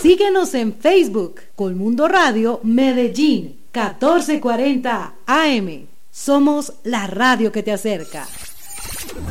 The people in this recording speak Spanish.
Síguenos en Facebook, Colmundo Radio Medellín, 1440 AM. Somos la radio que te acerca.